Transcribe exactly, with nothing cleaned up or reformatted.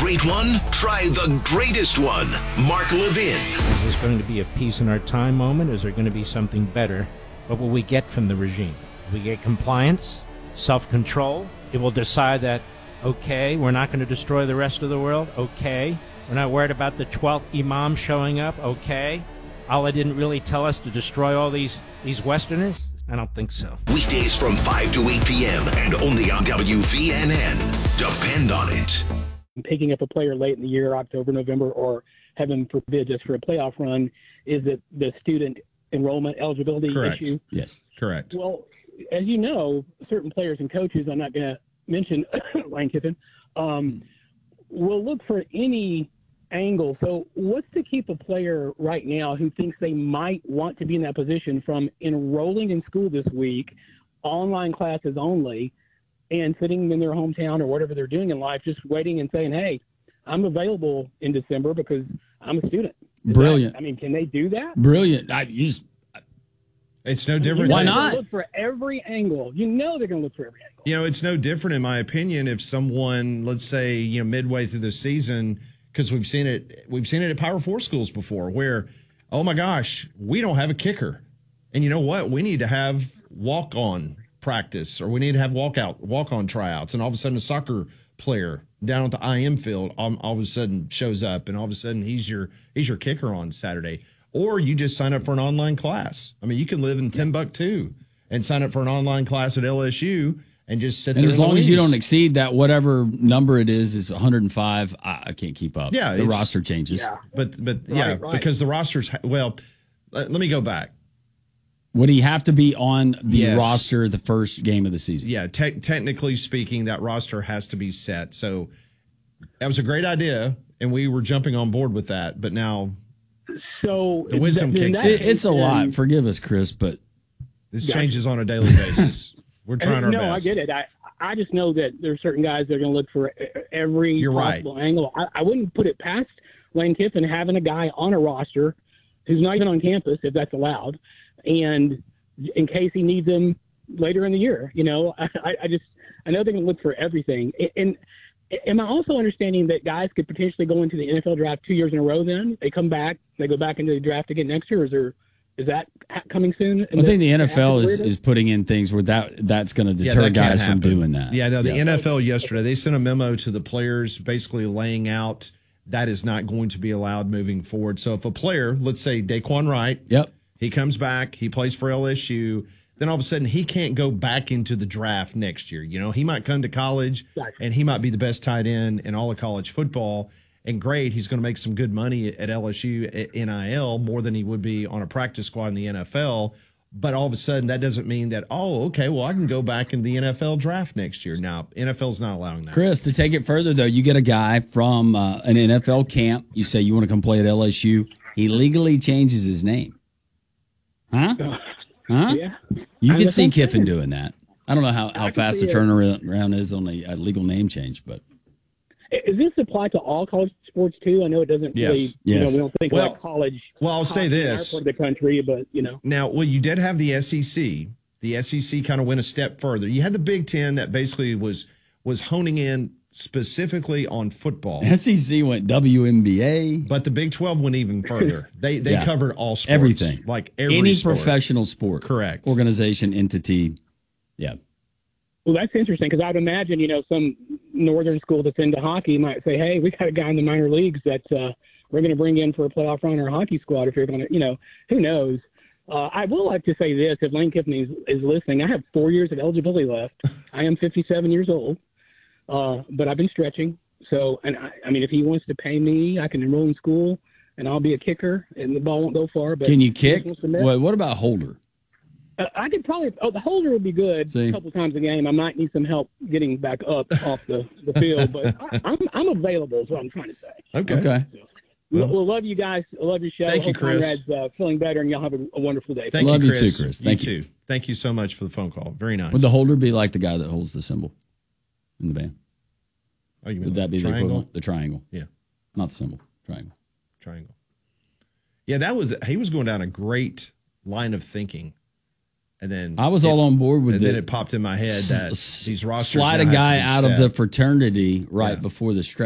great one? Try the greatest one. Mark Levin. Is this going to be a peace in our time moment? Is there going to be something better? What will we get from the regime? We get compliance, self-control. It will decide that, okay, we're not going to destroy the rest of the world. Okay. We're not worried about the twelfth imam showing up. Okay. Allah didn't really tell us to destroy all these, these Westerners? I don't think so. Weekdays from five to eight p.m. and only on W V N N. Depend on it. Picking up a player late in the year, October, November, or heaven forbid, just for a playoff run, is it the student enrollment eligibility Correct. issue? Yes, correct. Well, as you know, certain players and coaches, I'm not going to mention Lane Kiffin, um, will look for any angle. So what's to keep a player right now who thinks they might want to be in that position from enrolling in school this week, online classes only, and sitting in their hometown or whatever they're doing in life, just waiting and saying, hey, I'm available in December because I'm a student? Is Brilliant. That, I mean, can they do that? Brilliant. I, you just, It's no different. Why than- not? Look for every angle. You know they're going to look for every angle. You know, it's no different, in my opinion, if someone, let's say, you know, midway through the season, because we've seen it, we've seen it at Power Four schools before, where, oh my gosh, we don't have a kicker, and you know what? We need to have walk-on practice, or we need to have walkout, walk-on tryouts, and all of a sudden, a soccer player down at the I M field, all, all of a sudden shows up, and all of a sudden, he's your he's your kicker on Saturday. Or you just sign up for an online class. I mean, you can live in Timbuktu and sign up for an online class at L S U and just sit and there. as in the long as you wings. don't exceed that, whatever number it is, is one hundred five. I, I can't keep up. Yeah, the it's- roster changes. Yeah. But but Right, yeah, right. because the rosters. Well, let, let me go back. Would he have to be on the Yes. roster the first game of the season? Yeah, te- technically speaking, that roster has to be set. So that was a great idea, and we were jumping on board with that. But now So The wisdom in kicks that It, in. it's a case, lot. then- Forgive us, Chris, but this Gotcha. changes on a daily basis. We're trying our no, best. I get it. I I just know that there's certain guys that are going to look for every You're right. possible angle. I, I wouldn't put it past Lane Kiffin having a guy on a roster who's not even on campus, if that's allowed, and in case he needs him later in the year. You know, I, I just I know they're going to look for everything. And am I also understanding that guys could potentially go into the N F L draft two years in a row? Then they come back, they go back into the draft again next year. Or is there is that ha- coming soon? I think the N F L is, after is putting in things where that that's going to Yeah, deter that can't guys from happen. doing that. Yeah, no, the Yeah. N F L yesterday, they sent a memo to the players basically laying out that is not going to be allowed moving forward. So if a player, let's say Daquan Wright, Yep. he comes back, he plays for L S U, then all of a sudden he can't go back into the draft next year. You know, he might come to college Gotcha. and he might be the best tight end in all of college football. And great, he's going to make some good money at L S U at N I L, more than he would be on a practice squad in the N F L. But all of a sudden, that doesn't mean that, oh, okay, well, I can go back in the N F L draft next year. Now, N F L's not allowing that. Chris, to take it further, though, you get a guy from uh, an N F L camp. You say you want to come play at L S U. He legally changes his name. Huh? Huh? Yeah. You I can guess see I'm Kiffin saying. doing that. I don't know how, how can fast the see it. turnaround is on a, a legal name change, but Is this apply to all college sports too? I know it doesn't Yes. really, you know, Yes. we don't think Well- like college. well, I'll say hockey in our this. part of the country, but you know, Now, well, you did have the S E C. The S E C kind of went a step further. You had the Big Ten that basically was was honing in specifically on football. S E C went W N B A. But the Big twelve went even further. They they Yeah. covered all sports. Everything. Like every Any sport. professional sport. Correct. Organization, entity. Yeah. well, that's interesting because I'd imagine, you know, some northern school that's into hockey might say, "Hey, we got a guy in the minor leagues that uh, we're going to bring in for a playoff run in our hockey squad." If you're going to, you know, who knows? Uh, I will like to say this: if Lane Kiffin is, is listening, I have four years of eligibility left. I am fifty-seven years old, uh, but I've been stretching. So, and I, I mean, if he wants to pay me, I can enroll in school, and I'll be a kicker, and the ball won't go far. But Can you if he kick? wants to miss- What, what about holder? Uh, I could probably. Oh, the holder would be good See? a couple times a game. I might need some help getting back up off the, the field, but I, I'm I'm available. Is what I'm trying to say. Okay. Okay. Well, we'll love you guys. I love your show. Thank you, Hope Chris. Conrad's uh, feeling better, and y'all have a, a wonderful day. Thank Love you, you Chris. too, Chris. Thank you. too. Thank you so much for the phone call. Very nice. Would the holder be like the guy that holds the symbol in the band? oh, you mean Would that be the triangle? equivalent? The triangle. Yeah, Not the symbol. Triangle. triangle. Yeah, that was he was going down a great line of thinking, and then I was it- all on board with and the, then it popped in my head that s- these rosters slide a now have to guy be out of set. the fraternity right Yeah. before the stretch.